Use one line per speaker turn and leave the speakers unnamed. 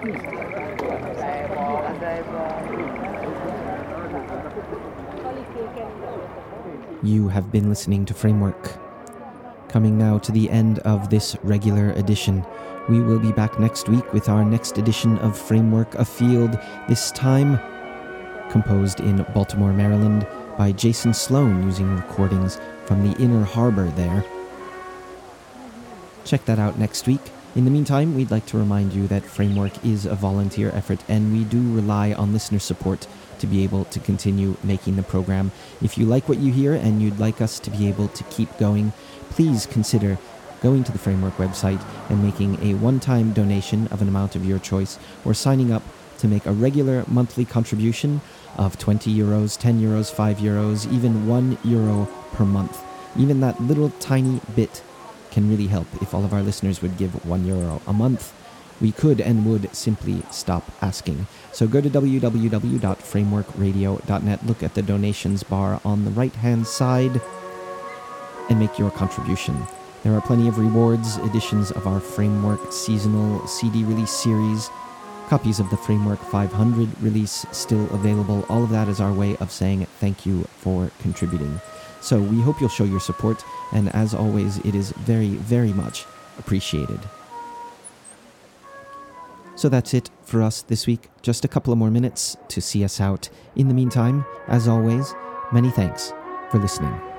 You have been listening to Framework. Coming now to the end of this regular edition. We will be back next week with our next edition of Framework Afield, this time composed in Baltimore, Maryland by Jason Sloan using recordings from the Inner Harbor there. Check that out next week. In the meantime, we'd like to remind you that Framework is a volunteer effort and we do rely on listener support to be able to continue making the program. If you like what you hear and you'd like us to be able to keep going, please consider going to the Framework website and making a one-time donation of an amount of your choice, or signing up to make a regular monthly contribution of 20 euros, 10 euros, 5 euros, even €1 per month. Even that little tiny bit can really help. If all of our listeners would give €1 a month, we could and would simply stop asking. So go to www.frameworkradio.net, look at the donations bar on the right-hand side, and make your contribution. There are plenty of rewards, editions of our Framework seasonal CD release series, copies of the Framework 500 release still available. All of that is our way of saying thank you for contributing. So we hope you'll show your support, and as always, it is very, very much appreciated. So that's it for us this week. Just a couple of more minutes to see us out. In the meantime, as always, many thanks for listening.